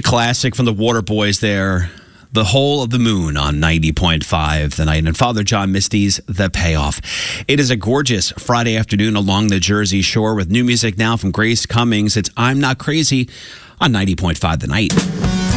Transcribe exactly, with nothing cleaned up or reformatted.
Classic from the Waterboys there. The Whole of the Moon on ninety point five The Night, and Father John Misty's The Payoff. It is a gorgeous Friday afternoon along the Jersey Shore with new music now from Grace Cummings. It's I'm Not Crazy on ninety point five The Night.